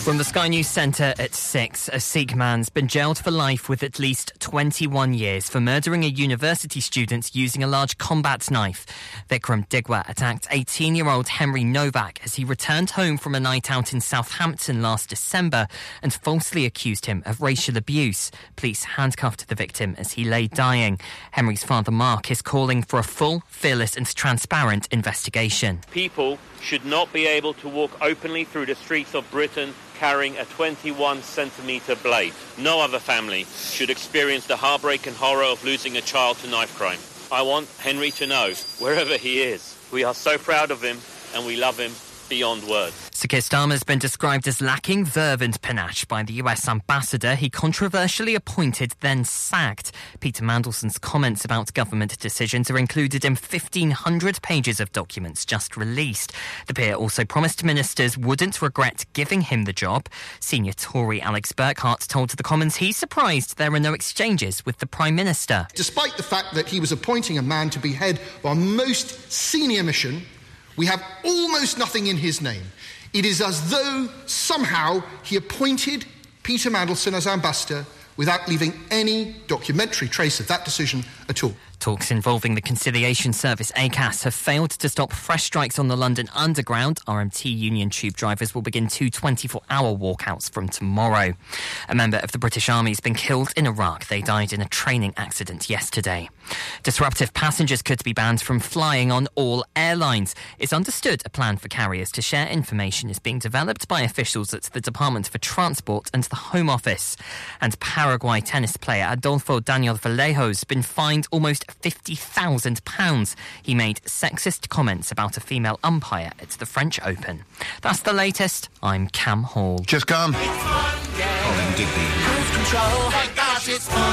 From the Sky News Centre at 6, a Sikh man's been jailed for life with at least 21 years for murdering a university student using a large combat knife. Vikram Digwa attacked 18-year-old Henry Novak as he returned home from a night out in Southampton last December and falsely accused him of racial abuse. Police handcuffed the victim as he lay dying. Henry's father Mark is calling for a full, fearless and transparent investigation. People should not be able to walk openly through the streets of Britain carrying a 21-centimetre blade. No other family should experience the heartbreak and horror of losing a child to knife crime. I want Henry to know, wherever he is, we are so proud of him and we love him beyond words. Sir Keir Starmer has been described as lacking verve and panache by the US ambassador he controversially appointed, then sacked. Peter Mandelson's comments about government decisions are included in 1,500 pages of documents just released. The peer also promised ministers wouldn't regret giving him the job. Senior Tory Alex Burkhart told the Commons he's surprised there are no exchanges with the Prime Minister. Despite the fact that he was appointing a man to be head of our most senior mission, we have almost nothing in his name. It is as though somehow he appointed Peter Mandelson as ambassador without leaving any documentary trace of that decision at all. Talks involving the conciliation service ACAS have failed to stop fresh strikes on the London Underground. RMT union tube drivers will begin 2 24-hour walkouts from tomorrow. A member of the British Army has been killed in Iraq. They died in a training accident yesterday. Disruptive passengers could be banned from flying on all airlines. It's understood a plan for carriers to share information is being developed by officials at the Department for Transport and the Home Office. And Paraguay tennis player Adolfo Daniel Vallejo has been fined almost £50,000. He made sexist comments about a female umpire at the French Open. That's the latest. I'm Cam Hall. Just come. It's Monday. Oh, Digby. Lose control. Thank gosh it's Monday.